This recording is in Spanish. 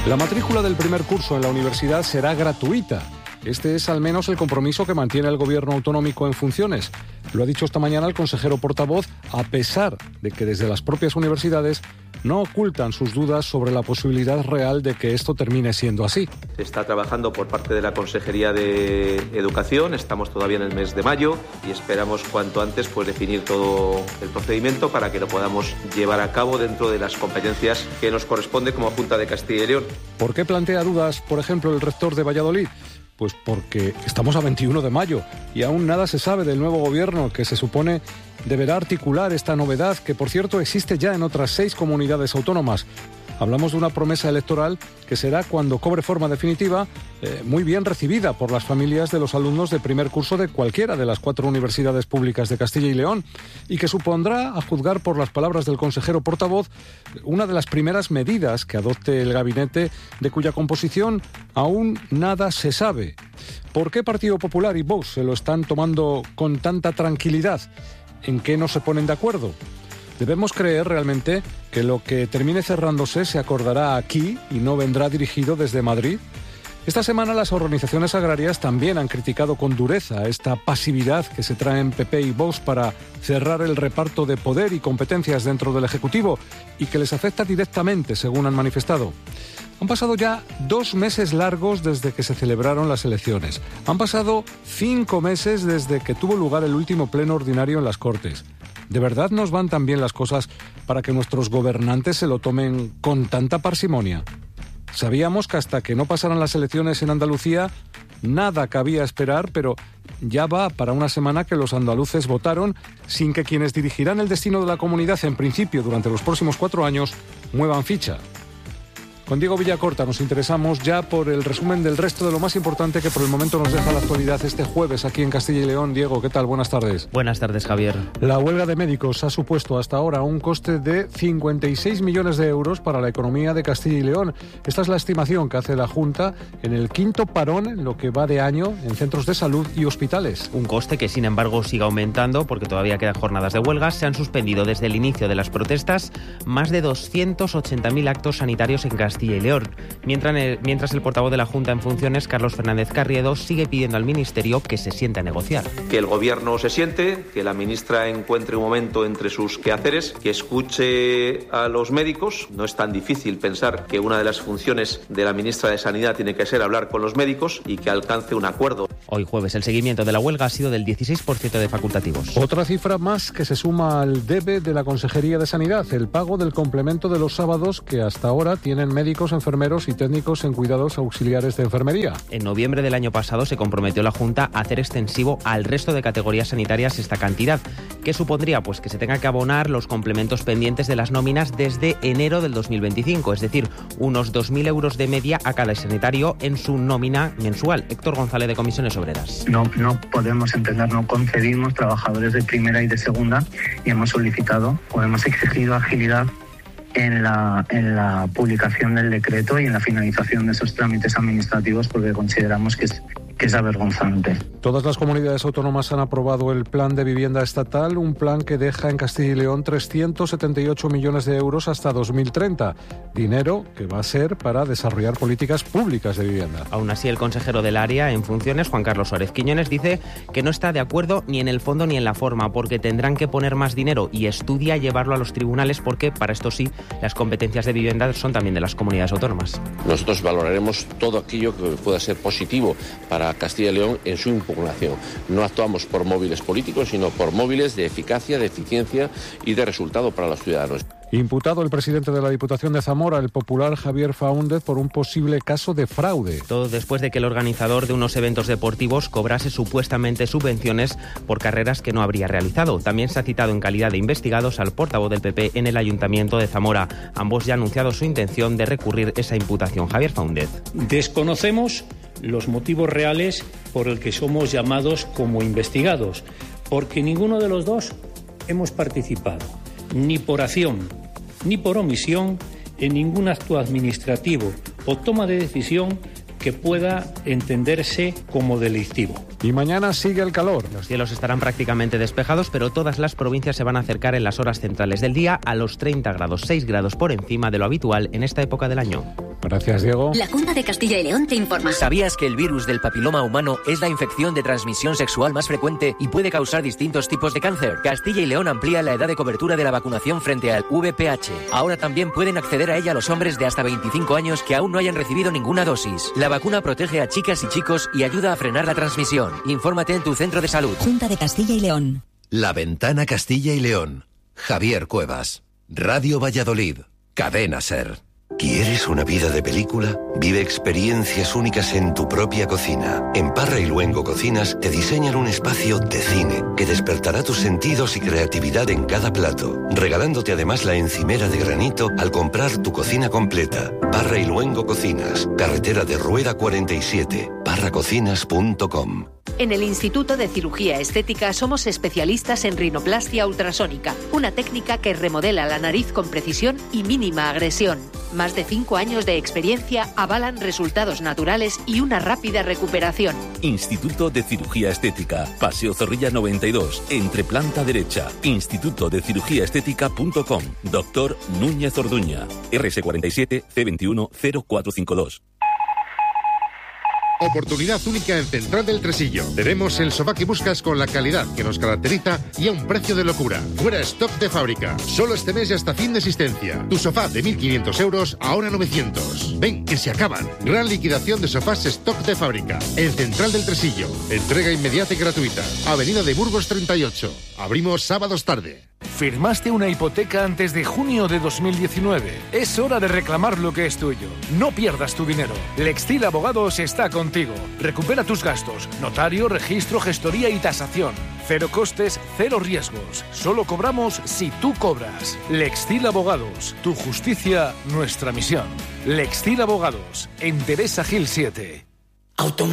La matrícula del primer curso en la universidad será gratuita. Este es al menos el compromiso que mantiene el gobierno autonómico en funciones. Lo ha dicho esta mañana el consejero portavoz, a pesar de que desde las propias universidades no ocultan sus dudas sobre la posibilidad real de que esto termine siendo así. Se está trabajando por parte de la Consejería de Educación, estamos todavía en el mes de mayo y esperamos cuanto antes definir todo el procedimiento para que lo podamos llevar a cabo dentro de las competencias que nos corresponde como Junta de Castilla y León. ¿Por qué plantea dudas, por ejemplo, el rector de Valladolid? Pues porque estamos a 21 de mayo y aún nada se sabe del nuevo gobierno que se supone deberá articular esta novedad que, por cierto, existe ya en otras 6 comunidades autónomas. Hablamos de una promesa electoral que será, cuando cobre forma definitiva, muy bien recibida por las familias de los alumnos de primer curso de cualquiera de las 4 universidades públicas de Castilla y León y que supondrá, a juzgar por las palabras del consejero portavoz, una de las primeras medidas que adopte el gabinete, de cuya composición aún nada se sabe. ¿Por qué Partido Popular y Vox se lo están tomando con tanta tranquilidad? ¿En qué no se ponen de acuerdo? Debemos creer realmente que lo que termine cerrándose se acordará aquí y no vendrá dirigido desde Madrid. Esta semana las organizaciones agrarias también han criticado con dureza esta pasividad que se traen PP y Vox para cerrar el reparto de poder y competencias dentro del Ejecutivo y que les afecta directamente, según han manifestado. Han pasado ya 2 meses largos desde que se celebraron las elecciones. Han pasado 5 meses desde que tuvo lugar el último pleno ordinario en las Cortes. ¿De verdad nos van tan bien las cosas para que nuestros gobernantes se lo tomen con tanta parsimonia? Sabíamos que hasta que no pasaran las elecciones en Andalucía, nada cabía esperar, pero ya va para una semana que los andaluces votaron sin que quienes dirigirán el destino de la comunidad, en principio durante los próximos 4 años, muevan ficha. Con Diego Villacorta nos interesamos ya por el resumen del resto de lo más importante que por el momento nos deja la actualidad este jueves aquí en Castilla y León. Diego, ¿qué tal? Buenas tardes. Buenas tardes, Javier. La huelga de médicos ha supuesto hasta ahora un coste de 56 millones de euros para la economía de Castilla y León. Esta es la estimación que hace la Junta en el 5º parón en lo que va de año en centros de salud y hospitales. Un coste que, sin embargo, sigue aumentando porque todavía quedan jornadas de huelga. Se han suspendido desde el inicio de las protestas más de 280.000 actos sanitarios en Castilla y León. Mientras el portavoz de la Junta en funciones, Carlos Fernández Carriedo, sigue pidiendo al Ministerio que se siente a negociar. Que el Gobierno se siente, que la ministra encuentre un momento entre sus quehaceres, que escuche a los médicos. No es tan difícil pensar que una de las funciones de la ministra de Sanidad tiene que ser hablar con los médicos y que alcance un acuerdo. Hoy jueves el seguimiento de la huelga ha sido del 16% de facultativos. Otra cifra más que se suma al debe de la Consejería de Sanidad, el pago del complemento de los sábados que hasta ahora tienen médicos, enfermeros y técnicos en cuidados auxiliares de enfermería. En noviembre del año pasado se comprometió la Junta a hacer extensivo al resto de categorías sanitarias esta cantidad, que supondría que se tenga que abonar los complementos pendientes de las nóminas desde enero del 2025, es decir, unos 2.000 euros de media a cada sanitario en su nómina mensual. Héctor González, de Comisiones Obreras. No podemos entender, no concebimos trabajadores de primera y de segunda y hemos solicitado o hemos exigido agilidad en la publicación del decreto y en la finalización de esos trámites administrativos porque consideramos que es avergonzante. Todas las comunidades autónomas han aprobado el Plan de Vivienda Estatal, un plan que deja en Castilla y León 378 millones de euros hasta 2030. Dinero que va a ser para desarrollar políticas públicas de vivienda. Aún así, el consejero del área en funciones, Juan Carlos Suárez Quiñones, dice que no está de acuerdo ni en el fondo ni en la forma, porque tendrán que poner más dinero y estudia llevarlo a los tribunales porque, para esto sí, las competencias de vivienda son también de las comunidades autónomas. Nosotros valoraremos todo aquello que pueda ser positivo para Castilla y León en su impugnación. No actuamos por móviles políticos, sino por móviles de eficacia, de eficiencia y de resultado para los ciudadanos. Imputado el presidente de la Diputación de Zamora, el popular Javier Faúndez, por un posible caso de fraude. Todo después de que el organizador de unos eventos deportivos cobrase supuestamente subvenciones por carreras que no habría realizado. También se ha citado en calidad de investigados al portavoz del PP en el Ayuntamiento de Zamora. Ambos ya han anunciado su intención de recurrir esa imputación. Javier Faúndez. Desconocemos los motivos reales por el que somos llamados como investigados, porque ninguno de los dos hemos participado, ni por acción ni por omisión, en ningún acto administrativo o toma de decisión que pueda entenderse como delictivo. Y mañana sigue el calor. Los cielos estarán prácticamente despejados, pero todas las provincias se van a acercar en las horas centrales del día a los 30 grados, 6 grados por encima de lo habitual en esta época del año. Gracias, Diego. La Junta de Castilla y León te informa. ¿Sabías que el virus del papiloma humano es la infección de transmisión sexual más frecuente y puede causar distintos tipos de cáncer? Castilla y León amplía la edad de cobertura de la vacunación frente al VPH. Ahora también pueden acceder a ella los hombres de hasta 25 años que aún no hayan recibido ninguna dosis. La vacuna protege a chicas y chicos y ayuda a frenar la transmisión. Infórmate en tu centro de salud. Junta de Castilla y León. La Ventana Castilla y León. Javier Cuevas. Radio Valladolid. Cadena SER. ¿Quieres una vida de película? Vive experiencias únicas en tu propia cocina. En Parra y Luengo Cocinas te diseñan un espacio de cine que despertará tus sentidos y creatividad en cada plato, regalándote además la encimera de granito al comprar tu cocina completa. Parra y Luengo Cocinas, carretera de Rueda 47, parracocinas.com. En el Instituto de Cirugía Estética somos especialistas en rinoplastia ultrasónica, una técnica que remodela la nariz con precisión y mínima agresión. Más de 5 años de experiencia avalan resultados naturales y una rápida recuperación. Instituto de Cirugía Estética, Paseo Zorrilla 92, entre planta derecha. institutodecirugíaestética.com. Doctor Núñez Orduña, RS47 C21 0452. Oportunidad única en Central del Tresillo. Tenemos el sofá que buscas con la calidad que nos caracteriza y a un precio de locura. Fuera stock de fábrica. Solo este mes y hasta fin de existencia. Tu sofá de 1.500 euros, ahora 900. Ven, que se acaban. Gran liquidación de sofás stock de fábrica. En Central del Tresillo. Entrega inmediata y gratuita. Avenida de Burgos 38. Abrimos sábados tarde. ¿Firmaste una hipoteca antes de junio de 2019? Es hora de reclamar lo que es tuyo. No pierdas tu dinero. Lextil Abogados está contigo. Recupera tus gastos. Notario, registro, gestoría y tasación. Cero costes, cero riesgos. Solo cobramos si tú cobras. Lextil Abogados. Tu justicia, nuestra misión. Lextil Abogados. En Teresa Gil 7.